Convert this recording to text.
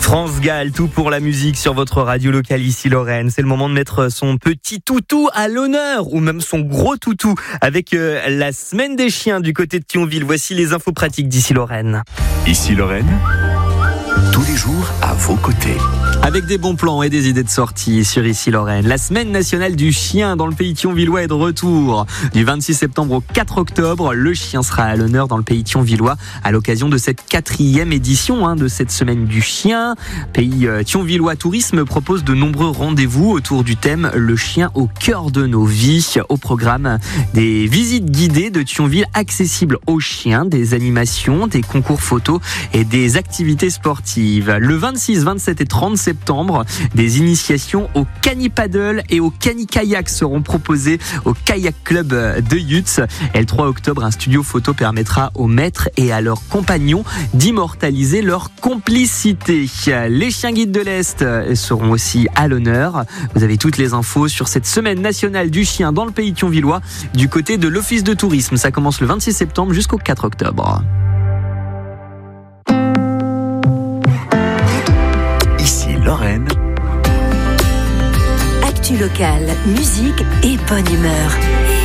France Gall, tout pour la musique sur votre radio locale ici Lorraine. C'est le moment de mettre son petit toutou à l'honneur ou même son gros toutou avec la semaine des chiens du côté de Thionville. Voici les infos pratiques d'ici Lorraine. Ici Lorraine, tous les jours à vos côtés. Avec des bons plans et des idées de sortie sur Ici Lorraine. La semaine nationale du chien dans le pays thionvillois est de retour. Du 26 septembre au 4 octobre, le chien sera à l'honneur dans le pays thionvillois à l'occasion de cette 4e édition de cette semaine du chien. Pays thionvillois Tourisme propose de nombreux rendez-vous autour du thème Le chien au cœur de nos vies. Au programme, des visites guidées de Thionville accessibles aux chiens, des animations, des concours photos et des activités sportives. Le 26, 27 et 30 septembre, des initiations au cani-paddle et au cani-kayak seront proposées au Kayak Club de Yutz. Et le 3 octobre, un studio photo permettra aux maîtres et à leurs compagnons d'immortaliser leur complicité. Les chiens guides de l'Est seront aussi à l'honneur. Vous avez toutes les infos sur cette semaine nationale du chien dans le pays thionvillois du côté de l'Office de tourisme. Ça commence le 26 septembre jusqu'au 4 octobre. Lorraine. Actu locale, musique et bonne humeur.